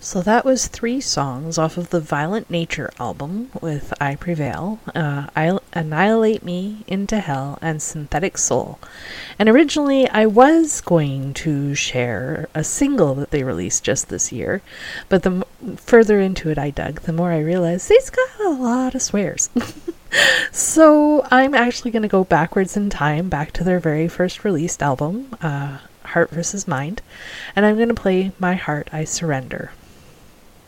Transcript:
So that was three songs off of the Violent Nature album with I Prevail, Annihilate Me, Into Hell, and Synthetic Soul. And originally I was going to share a single that they released just this year, but the further into it I dug, the more I realized these got a lot of swears. So I'm actually going to go backwards in time, back to their very first released album, Heart vs. Mind, and I'm going to play My Heart I Surrender.